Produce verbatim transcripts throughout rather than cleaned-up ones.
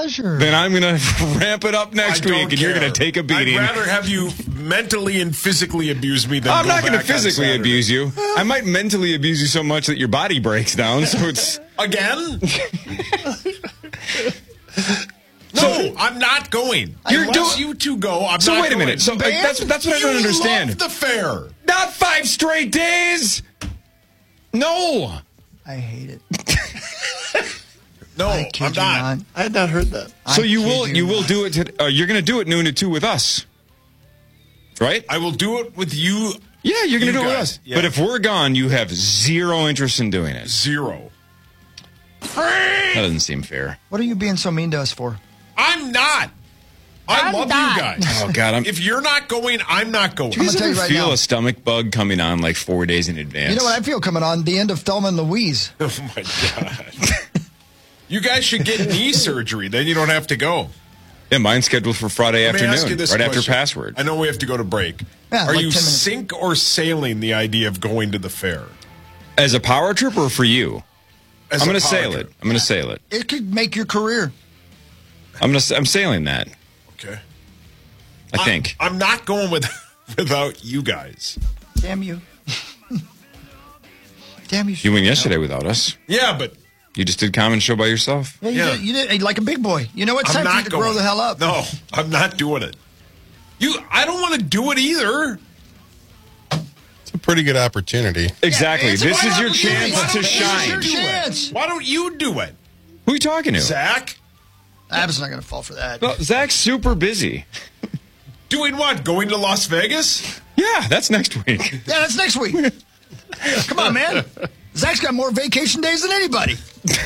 pleasure. Then I'm going to ramp it up next I week, don't and care. you're going to take a beating. I'd rather have you mentally and physically abuse me than I'm go not going to back on physically Saturday. abuse you. I might mentally abuse you so much that your body breaks down. So it's Again? No, I'm not going. You're Unless doing- you two go, I'm so not wait a going. minute. So like, that's that's what I don't You understand. love the fair. Not five straight days. No. I hate it. No, I kid I'm you not. not. I had not heard that. So I you kid will you will not. do it. To, uh, you're going to do it noon to two with us, right? I will do it with you. Yeah, you're going You to do it with guys, us. yeah. But if we're gone, you have zero interest in doing it. Zero. That doesn't seem fair. What are you being so mean to us for? I'm not. I I'm love not. you guys. Oh God, I'm. If you're not going, I'm not going. Do you I'm guys gonna tell ever you right feel now. a stomach bug coming on like four days in advance? You know what I feel coming on? The end of Thelma and Louise. Oh my God. You guys should get knee surgery. Then you don't have to go. Yeah, mine's scheduled for Friday Let me ask you afternoon, this right after question. password. I know we have to go to break. Yeah, Are like you ten minutes. sink or sailing the idea of going to the fair? As a power trip or for you? As I'm a going to power sail trip? it. I'm going to sail it. It could make your career. I'm going to. I'm sailing that. Okay. I think. I'm, I'm not going with without you guys. Damn you. Damn you. You went yesterday without us. Yeah, but You just did common show by yourself. Yeah, you, Yeah. Did, you did like a big boy. You know what? It's I'm time for not you to going. grow the hell up. No, I'm not doing it. You, I don't want to do it either. It's a pretty good opportunity. Exactly. it's a This wide is your opportunity. chance to This is shine. your chance. Why don't you do it, Who are you talking to? Zach? Abbott's not going to fall for that. Well, Zach's super busy. Doing what? Going to Las Vegas? Yeah, that's next week. Yeah, that's next week. Come on, man. Zach's got more vacation days than anybody.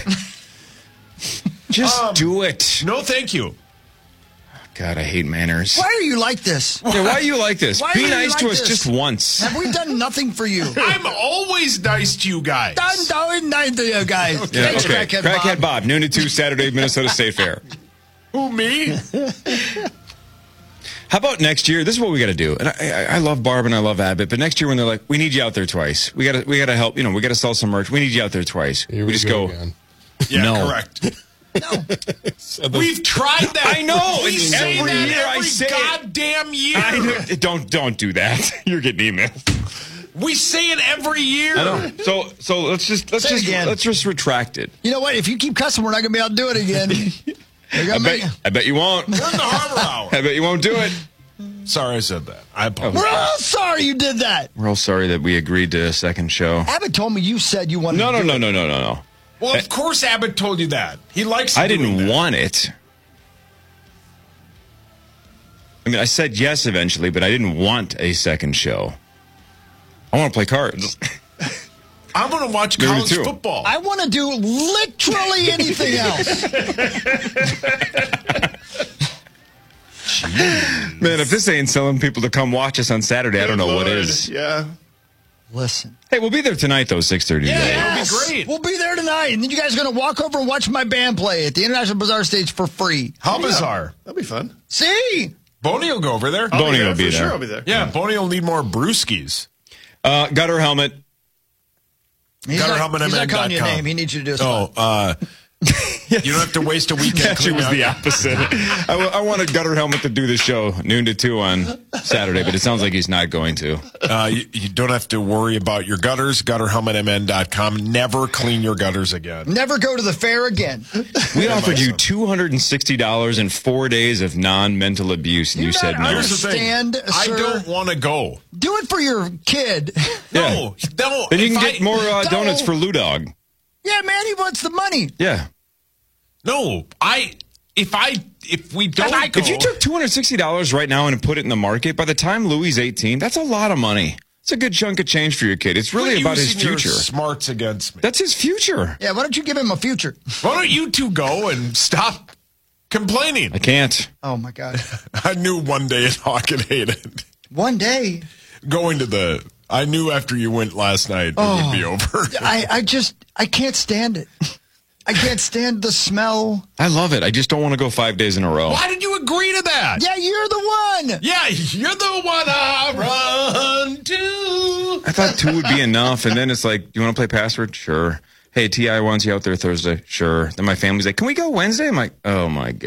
Just Um, do it. No, thank you. God, I hate manners. Why are you like this? Yeah, why are you like this? Why Be are you nice like to us this? just once. Have we done nothing for you? I'm always nice to you guys. Done doing nothing to you guys. Yeah, Thanks, okay. Crackhead, Crackhead Bob. Bob, noon to two, Saturday, Minnesota State Fair. Who, me? How about next year? This is what we got to do. And I, I, I love Barb and I love Abbott, but next year when they're like, we need you out there twice. We got to, we got to help. You know, we got to sell some merch. We need you out there twice. Here we just go. again. Yeah, No. correct. So the- We've tried that. I know, We and say every that year I every say it. goddamn year. I know- don't don't do that. You're getting emails. We say it every year. I know. So so let's just let's Say it just again. let's just retract it. You know what? If you keep cussing, we're not going to be able to do it again. You're I gonna bet make- I bet you won't. We're in the Harbor Hour. I bet you won't do it. Sorry I said that. I apologize. We're all sorry you did that. We're all sorry that we agreed to a second show. Abbott told me you said you wanted No to no do no it. no no no no. Well, of course Abbott told you that. He likes I doing didn't that. want it. I mean, I said yes eventually, but I didn't want a second show. I want to play cards. I'm going to watch Me college too. football. I want to do literally anything else. Man, if this ain't selling people to come watch us on Saturday, I don't know what Lord, is. Yeah. Listen. Hey, we'll be there tonight, though, six thirty. Yeah. It'll be great. We'll be there tonight. And then you guys are going to walk over and watch my band play at the International Bazaar stage for free. How bizarre. That'll be fun. See? Boney will go over there. I'll Boney there will be for there. Sure, I'll be there. Yeah, Boney will need more brewskis. Uh, gutter helmet. He's Gutter not, helmet he's M N not calling you a dot com. name. He needs you to do a spot. Oh, uh, you don't have to waste a weekend. Actually, it was cleaning the out- opposite. I, w- I wanted Gutter Helmet to do the show noon to two on Saturday, but it sounds like he's not going to. Uh, you, you don't have to worry about your gutters. gutter helmet M N dot com. Never clean your gutters again. Never go to the fair again. We offered you two hundred sixty dollars and four days of non-mental abuse, and you, You said not no. Here's the thing. Understand, I sir? don't want to go. Do it for your kid. Yeah. No, no. Then you if can I- get more uh, Don't. donuts for Lou Dog. Yeah, man, he wants the money. Yeah. No, I. If I. If we don't go. If you took two hundred sixty dollars right now and put it in the market, by the time Louis eighteen, that's a lot of money. It's a good chunk of change for your kid. It's really Quit about his using your future. Smarts against me. That's his future. Yeah, why don't you give him a future? Why don't you two go and stop complaining? I can't. Oh, my God. I knew one day Hawk would hate it. One day, Going to the. I knew after you went last night it would be over. I, I just, I can't stand it. I can't stand the smell. I love it. I just don't want to go five days in a row. Why did you agree to that? Yeah, you're the one. Yeah, you're the one I run to. I thought two would be enough, and then it's like, you want to play password? Sure. Hey, T I wants you out there Thursday. Sure. Then my family's like, can we go Wednesday? I'm like, oh my God.